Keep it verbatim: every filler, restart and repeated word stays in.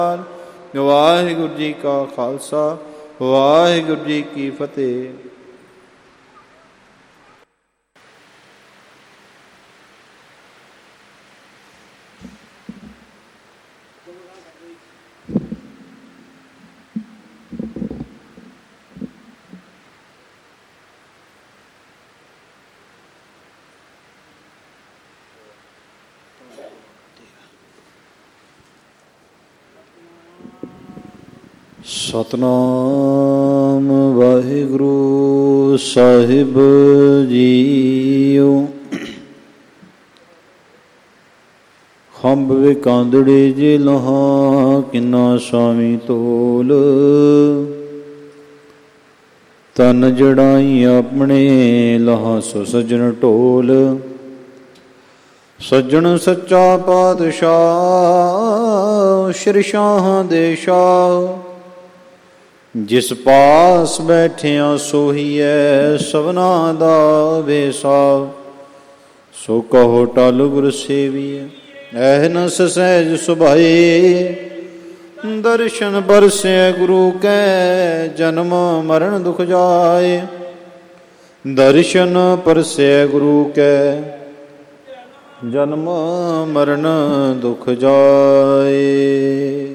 ਵਾਹਿਗੁਰੂ ਜੀ ਕਾ ਖਾਲਸਾ, ਵਾਹਿਗੁਰੂ ਜੀ ਕੀ ਫਤਿਹ। ਸਤਿਨਾਮ ਵਾਹਿਗੁਰੂ ਸਾਹਿਬ ਜੀਓ। ਖੰਭ ਵੇ ਕਾਂਦੜੇ ਜੇ ਲਹਾ, ਕਿੰਨਾ ਸਾਵੀ ਤੋਲ। ਤਨ ਜੜਾਈ ਆਪਣੇ, ਲਹਾ ਸੋ ਸੱਜਣ ਢੋਲ। ਸੱਜਣ ਸੱਚਾ ਪਾਤਸ਼ਾਹ, ਸ਼੍ਰੀ ਸ਼ਾਹਾਂ ਦੇ ਸ਼ਾਹ। ਜਿਸ ਪਾਸ ਬੈਠਿਆ ਸੋਹੀਐ, ਸਭਨਾ ਦਾ ਵੇਸਾ। ਸੋ ਕਹੋ ਟਲ ਗੁਰ ਸੇਵੀਐ, ਐਹਨਸ ਸਹਿਜ ਸੁਭਾਏ। ਦਰਸ਼ਨ ਬਰਸੈ ਗੁਰੂ ਕੈ, ਜਨਮ ਮਰਨ ਦੁਖ ਜਾਏ। ਦਰਸ਼ਨ ਪਰਸੈ ਗੁਰੂ ਕੈ, ਜਨਮ ਮਰਨ ਦੁਖ ਜਾਏ।